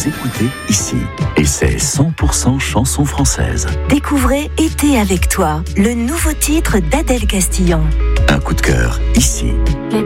vous écoutez ici. Et c'est 100% chansons françaises. Découvrez Été avec toi, le nouveau titre d'Adèle Castillon. Un coup de cœur ici.